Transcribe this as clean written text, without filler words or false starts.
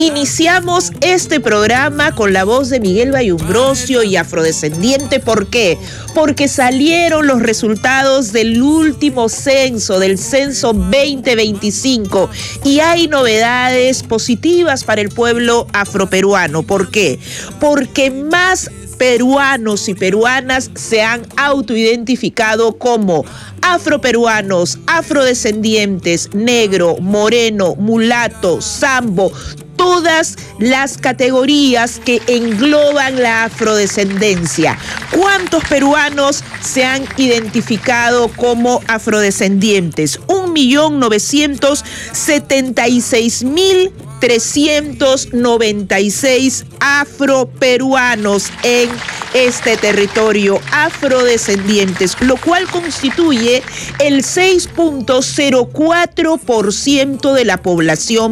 Iniciamos este programa con la voz de Miguel Bayumbrosio y afrodescendiente. ¿Por qué? Porque salieron los resultados del último censo, del censo 2025, y hay novedades positivas para el pueblo afroperuano. ¿Por qué? Porque más peruanos y peruanas se han autoidentificado como afroperuanos, afrodescendientes, negro, moreno, mulato, sambo, todas las categorías que engloban la afrodescendencia. ¿Cuántos peruanos se han identificado como afrodescendientes? 1.976.396 afroperuanos en este territorio, afrodescendientes, lo cual constituye el 6.04% de la población